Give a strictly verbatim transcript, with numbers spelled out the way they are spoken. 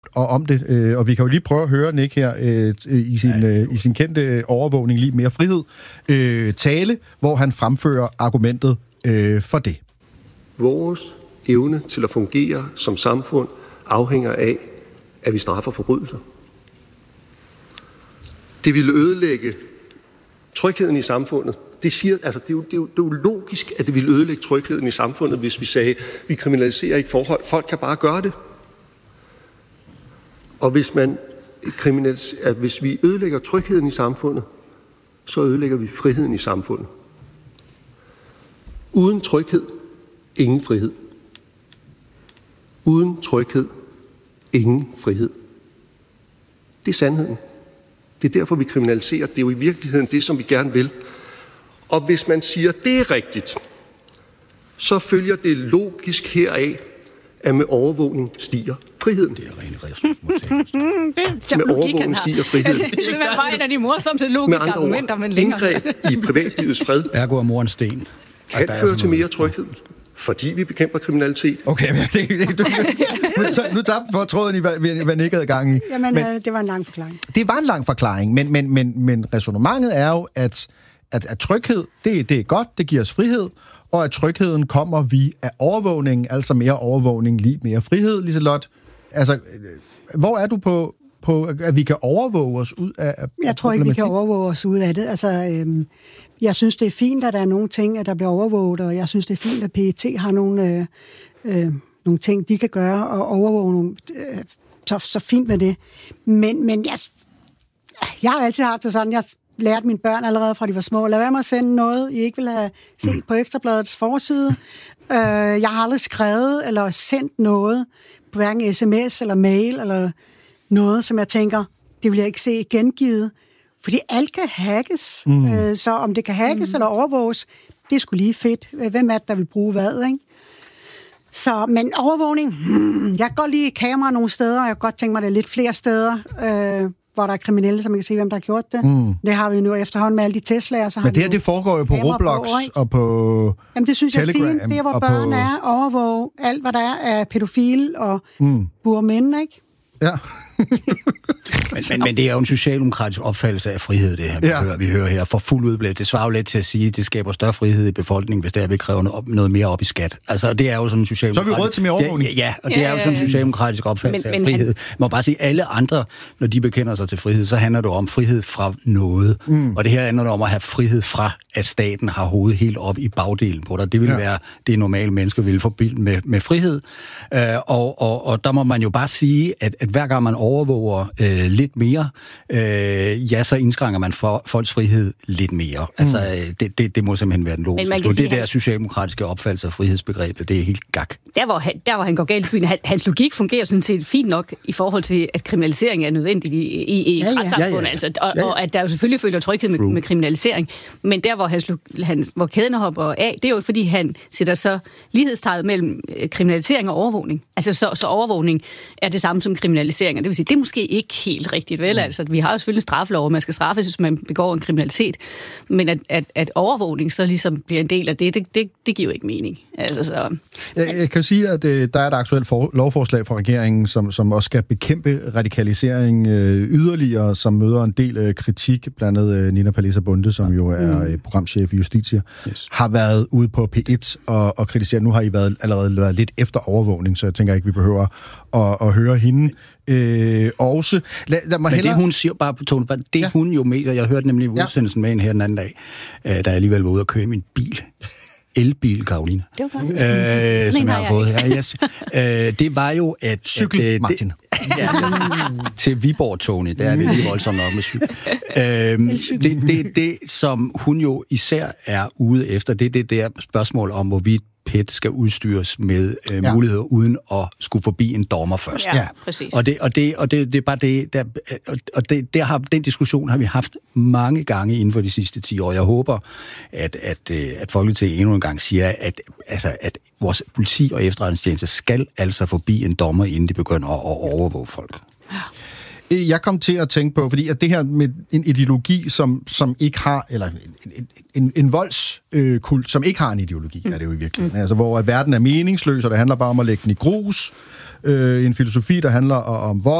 og om det, øh, og vi kan jo lige prøve at høre Nick her øh, i, sin, øh, i sin kendte overvågning Lige mere frihed øh, tale, hvor han fremfører argumentet øh, for det. Vores evne til at fungere som samfund afhænger af, at vi straffer forbrydelser. Det ville ødelægge trygheden i samfundet. Det, siger, altså, det, er jo, det, er jo, det er jo logisk, at det ville ødelægge trygheden i samfundet, hvis vi sagde, vi kriminaliserer ikke forhold. Folk kan bare gøre det. Og hvis, man kriminaliserer, hvis vi ødelægger trygheden i samfundet, så ødelægger vi friheden i samfundet. Uden tryghed, ingen frihed. Uden tryghed, ingen frihed. Det er sandheden. Det er derfor, vi kriminaliserer. Det er jo i virkeligheden det, som vi gerne vil. Og hvis man siger, det er rigtigt, så følger det logisk heraf, at med overvågning stiger friheden. Det er rent resultat. Med overvågning stiger friheden. Det vil være bare en af de morsomste logiske argumenter, men længere. Indgreb i privatlivets fred. Ergo er mor en sten. Kan føre til mere tryghed, fordi vi bekæmper kriminalitet. Okay, men det, det, du, så, nu tabte for tråden i, hvad, hvad Nick havde gang i. Jamen, men, det var en lang forklaring. Det var en lang forklaring, men, men, men, men resonemanget er jo, at, at, at tryghed, det, det er godt, det giver os frihed, og at trygheden kommer vi af overvågning, altså mere overvågning, lige mere frihed, Liselott. Altså, hvor er du på, på, at vi kan overvåge os ud af Jeg tror ikke, vi kan overvåge os ud af det. Altså, øhm, jeg synes, det er fint, at der er nogle ting, der bliver overvåget, og jeg synes, det er fint, at P E T har nogle, øh, øh, nogle ting, de kan gøre, og overvåge nogle, øh, så, så fint med det. Men, men jeg, jeg har altid haft det sådan, jeg lærte mine børn allerede fra de var små, lad være med at sende noget, I ikke vil have set på Ekstrabladets forside. Øh, jeg har aldrig skrevet eller sendt noget på hverken sms eller mail eller noget, som jeg tænker, det vil jeg ikke se gengivet. Fordi alt kan hackes. Mm. Øh, så om det kan hackes mm. eller overvåges, det er sgu lige fedt. Hvem er det, der vil bruge hvad, ikke? Så, men overvågning, hmm, jeg kan godt lide kamera nogle steder, og jeg kan godt tænke mig, at det er lidt flere steder, øh, hvor der er kriminelle, så man kan se, hvem der har gjort det. Mm. Det har vi jo nu efterhånden med alle de Tesla'er. Så men det her, det foregår jo på Roblox på, og på Jamen, det synes Telegram, jeg er fint. Det er, hvor børn på... er, overvåge alt, hvad der er af pædofil og mm. burmænd, ikke? Ja. men, men, men det er jo en socialdemokratisk opfattelse af frihed, det her, vi, ja. hører, vi hører her. For fuld udblæst. Det svarer jo lidt til at sige, at det skaber større frihed i befolkningen, hvis der vil kræve noget, noget mere op i skat. Altså, det er jo sådan en socialdemokratisk... Så er vi råd til mere overvågning. Det, ja, og det ja, er jo sådan en socialdemokratisk opfattelse men, af frihed. Man må bare sige, at alle andre, når de bekender sig til frihed, så handler det om frihed fra noget. Mm. Og det her handler om at have frihed fra, at staten har hovedet helt op i bagdelen på dig. Det vil ja. være det, normale mennesker vil forbilde med, med frihed. Uh, og, og, og der må man jo bare sige, at, at hver gang man overvåger øh, lidt mere, øh, ja, så indskrænker man for folks frihed lidt mere. Altså, mm. det, det, det må simpelthen være den logiske. Det der han... socialdemokratiske opfattelse af frihedsbegrebet, det er helt gak. Der, hvor han, der, hvor han går galt i byen, hans logik fungerer sådan set fint nok i forhold til, at kriminalisering er nødvendig i, i, i ja, ja. retssamfundet, ja, ja. Altså, og, ja, ja. og at der jo selvfølgelig følger tryghed med, med kriminalisering. Men der, hvor, hans, hans, hvor kæden hopper af, det er jo fordi, han sætter så lighedstegnet mellem kriminalisering og overvågning. Altså, så, så overvågning er det samme som kriminalisering. Det vil sige, det er måske ikke helt rigtigt, vel? Mm. Altså, vi har jo selvfølgelig straffelov, og man skal straffes, hvis man begår en kriminalitet. Men at, at, at overvågning så ligesom bliver en del af det, det, det, det giver jo ikke mening. Altså, så... jeg, jeg kan sige, at øh, der er et aktuelt for, lovforslag fra regeringen, som, som også skal bekæmpe radikalisering øh, yderligere, som møder en del øh, kritik, blandt andet øh, Nina Palesa Bonde, som jo er øh, programchef i Justitia, yes. har været ude på P et og, og kritiseret. Nu har I været, allerede været lidt efter overvågning, så jeg tænker ikke, vi behøver at, at høre hende. Øh, også. Lad, lad mig Men hellere... det hun siger, bare på tone, det ja. hun jo med, jeg hørte nemlig udsendelsen med en her den anden dag, øh, da jeg alligevel var ude og køre min bil. Elbil, Karoline. Det var godt. Øh, som jeg har fået her. Yes. øh, det var jo, at... Cykel, at, Martin. Det, ja, til Viborg-togene, der er det lige voldsomt nok med cykel. øh, det, det, det, som hun jo især er ude efter, det er det der spørgsmål om, hvorvidt P E T skal udstyres med øh, ja. muligheder uden at skulle forbi en dommer først. Ja, præcis. Og det og det og det, det er bare det der, og det der har den diskussion har vi haft mange gange inden for de sidste ti år. Jeg håber at at at Folketinget endnu en gang siger at altså at vores politi og efterretningstjeneste skal altså forbi en dommer inden de begynder at overvåge folk. Ja. Jeg kom til at tænke på, fordi at det her med en ideologi, som, som ikke har, eller en, en, en voldskult, øh, som ikke har en ideologi, mm. er det jo i virkeligheden. Mm. Altså, hvor verden er meningsløs, og det handler bare om at lægge den i grus, øh, en filosofi, der handler om vold,